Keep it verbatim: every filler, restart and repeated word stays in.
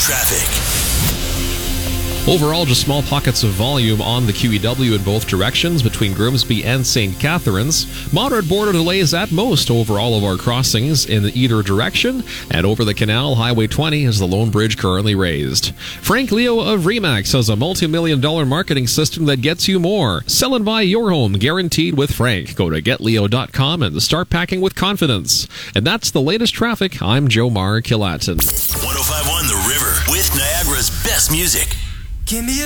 Traffic. Overall, just small pockets of volume on the Q E W in both directions between Grimsby and Saint Catharines. Moderate border delays at most over all of our crossings in either direction. And over the canal, Highway twenty is the Lone Bridge currently raised. Frank Leo of Remax has a multi-million dollar marketing system that gets you more. Sell and buy your home guaranteed with Frank. Go to get leo dot com and start packing with confidence. And that's the latest traffic. I'm Joe Mar Killatin. one oh five point one The River with Niagara's best music. Give me a